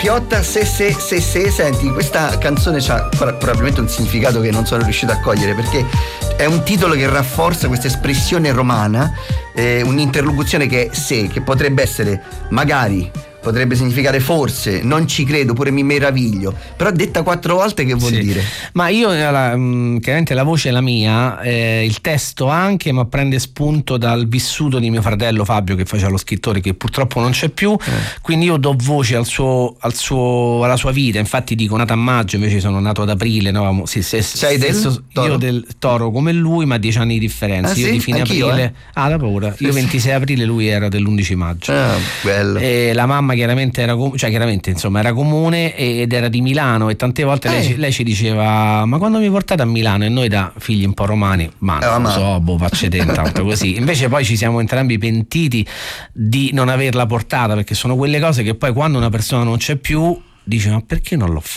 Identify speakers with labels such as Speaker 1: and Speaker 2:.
Speaker 1: Piotta se, senti, questa canzone ha probabilmente un significato che non sono riuscito a cogliere, perché è un titolo che rafforza questa espressione romana, un'interlocuzione che è se, che potrebbe essere magari, potrebbe significare forse, non ci credo, pure mi meraviglio, però detta 4 volte che vuol dire?
Speaker 2: Ma io chiaramente la voce è la mia, il testo anche, ma prende spunto dal vissuto di mio fratello Fabio, che faceva lo scrittore, che purtroppo non c'è più, quindi io do voce alla sua vita. Infatti dico nato a maggio, invece sono nato ad aprile, no?
Speaker 1: Sei del Toro?
Speaker 2: Io del Toro come lui, ma 10 anni di differenza. Io di fine
Speaker 1: Anch'io,
Speaker 2: aprile da paura. Io 26 aprile, lui era dell'11 maggio.
Speaker 1: Bello.
Speaker 2: E la mamma chiaramente era era comune ed era di Milano, e tante volte lei ci diceva: ma quando mi portate a Milano? E noi, da figli un po' romani, ma non lo so, facce tanto così. Invece poi ci siamo entrambi pentiti di non averla portata, perché sono quelle cose che poi, quando una persona non c'è più, dice: ma perché non l'ho fatto?